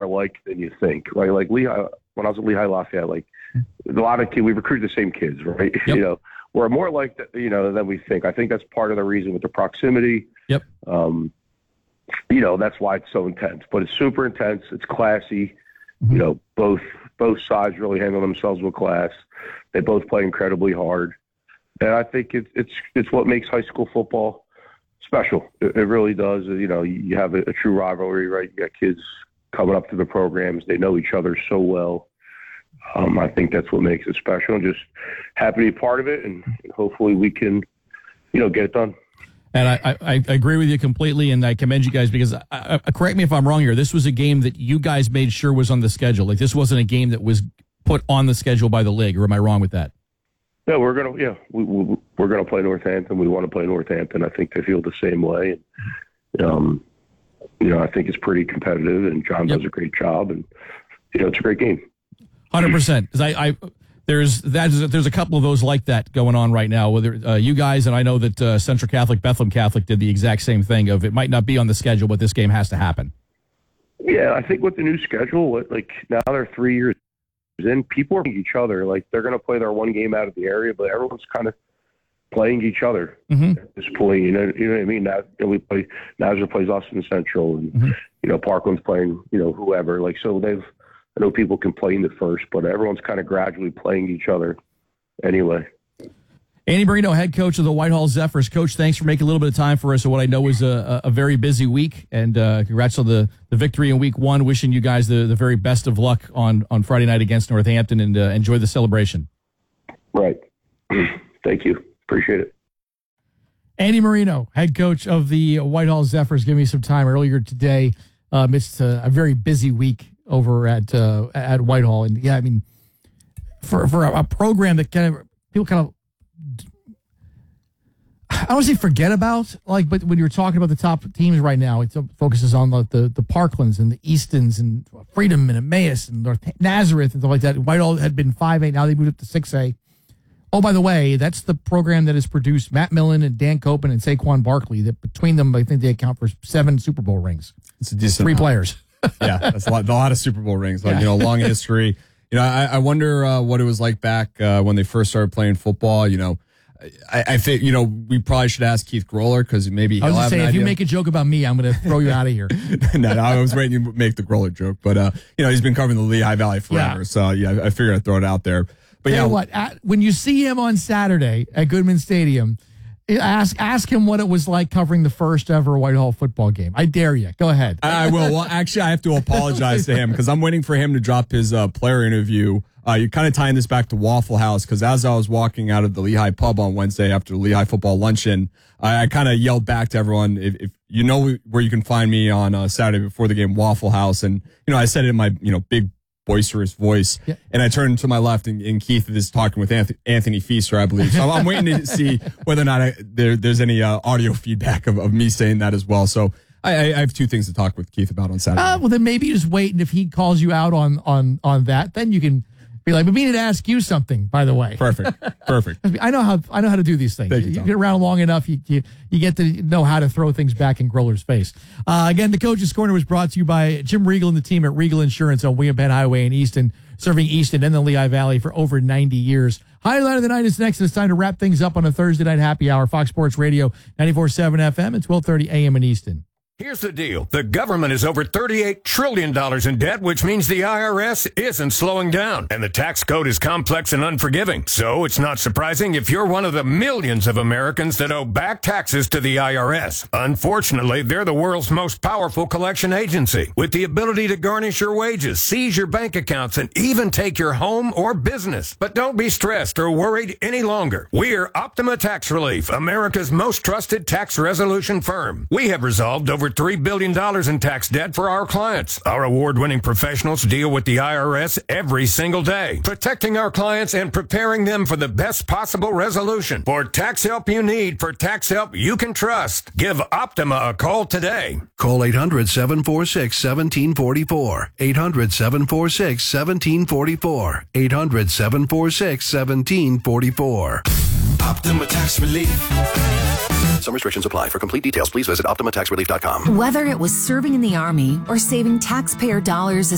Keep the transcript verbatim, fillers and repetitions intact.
alike than you think, right? Like Lehigh, when I was at Lehigh Lafayette, like a lot of kids, we recruit the same kids, right? Yep. You know, we're more alike, th- you know, than we think. I think that's part of the reason with the proximity. Yep. Um, you know, that's why it's so intense. But it's super intense. It's classy. Mm-hmm. You know, both both sides really handle themselves with class. They both play incredibly hard, and I think it's it's it's what makes high school football special. It, it really does. You know, you have a, a true rivalry, right? You got kids coming up to the programs. They know each other so well. Um, I think that's what makes it special. I'm just happy to be part of it, and hopefully we can, you know, get it done. And I, I, I agree with you completely, and I commend you guys because, I, I, correct me if I'm wrong here, this was a game that you guys made sure was on the schedule. Like, this wasn't a game that was put on the schedule by the league, or am I wrong with that? Yeah, we're gonna yeah we, we, we're gonna play Northampton. We want to play Northampton. I think they feel the same way. And, um, you know, I think it's pretty competitive, and John yep. does a great job, and you know, it's a great game. one hundred percent. Because I, I there's that there's a couple of those like that going on right now. Whether uh, you guys and I know that uh, Central Catholic, Bethlehem Catholic did the exact same thing. Of it might not be on the schedule, but this game has to happen. Yeah, I think with the new schedule, like now they're three years in, people are playing each other. Like they're going to play their one game out of the area, but everyone's kind of playing each other mm-hmm. at this point. You know, you know what I mean? Now you know, we play Nazareth plays Austin Central, and mm-hmm. you know Parkland's playing you know whoever. Like so, they've I know people complained at first, but everyone's kind of gradually playing each other anyway. Andy Marino, head coach of the Whitehall Zephyrs. Coach, thanks for making a little bit of time for us. So what I know is a, a very busy week, and uh, congrats on the, the victory in week one. Wishing you guys the, the very best of luck on, on Friday night against Northampton, and uh, enjoy the celebration. Right. Thank you. Appreciate it. Andy Marino, head coach of the Whitehall Zephyrs, giving me some time earlier today uh, amidst a, a very busy week over at uh, at Whitehall. And, yeah, I mean, for, for a, a program that kind of people kind of I don't want to say forget about, like, but when you're talking about the top teams right now, it focuses on the, the, the Parklands and the Eastons and Freedom and Emmaus and North Nazareth and stuff like that. Whitehall had been five A, now they moved up to six A. Oh, by the way, that's the program that has produced Matt Millen and Dan Copen and Saquon Barkley. That between them, I think they account for seven Super Bowl rings. It's a decent Three amount. players. Yeah, that's a lot, a lot of Super Bowl rings. Like, yeah. you know, long history. You know, I, I wonder uh, what it was like back uh, when they first started playing football. You know, I, I think, you know, we probably should ask Keith Groller because maybe he'll I was have just saying, an if idea. you make a joke about me, I'm going to throw you out of here. no, no, I was waiting you to make the Groller joke, but uh, you know, he's been covering the Lehigh Valley forever, Yeah. so yeah, I figured I'd throw it out there. But Tell yeah, you what, at, when you see him on Saturday at Goodman Stadium, ask ask him what it was like covering the first ever Whitehall football game. I dare you. Go ahead. I will. Well, actually, I have to apologize to him because I'm waiting for him to drop his uh, player interview. Uh, you're kind of tying this back to Waffle House because as I was walking out of the Lehigh pub on Wednesday after the Lehigh football luncheon, I, I kind of yelled back to everyone, if, if you know where you can find me on uh, Saturday before the game, Waffle House. And, you know, I said it in my, you know, big boisterous voice. Yeah. And I turned to my left and, and Keith is talking with Anthony, Anthony Feaster, I believe. So I'm, I'm waiting to see whether or not I, there, there's any uh, audio feedback of, of me saying that as well. So I, I have two things to talk with Keith about on Saturday. Uh, well, then maybe just wait, and if he calls you out on on on that, then you can be like, "But we need to ask you something." By the way, perfect, perfect. I know how I know how to do these things. Thank you, you Tom. get around long enough, you, you you get to know how to throw things back in Groller's face. Uh, again, the Coach's Corner was brought to you by Jim Regal and the team at Regal Insurance on William Penn Highway in Easton, serving Easton and the Lehigh Valley for over ninety years. Highlight of the night is next, and it's time to wrap things up on a Thursday night happy hour. Fox Sports Radio, ninety-four point seven F M and twelve thirty A M in Easton. Here's the deal. The government is over thirty-eight trillion dollars in debt, which means the I R S isn't slowing down. And the tax code is complex and unforgiving. So it's not surprising if you're one of the millions of Americans that owe back taxes to the I R S. Unfortunately, they're the world's most powerful collection agency, with the ability to garnish your wages, seize your bank accounts, and even take your home or business. But don't be stressed or worried any longer. We're Optima Tax Relief, America's most trusted tax resolution firm. We have resolved over three billion dollars in tax debt for our clients. Our award-winning professionals deal with the I R S every single day, protecting our clients and preparing them for the best possible resolution. For tax help you need, for tax help you can trust, give Optima a call today. Call eight hundred, seven four six, one seven four four. eight hundred, seven four six, one seven four four. eight hundred, seven four six, one seven four four. Optima Tax Relief. Some restrictions apply. For complete details, please visit optima tax relief dot com. Whether it was serving in the Army or saving taxpayer dollars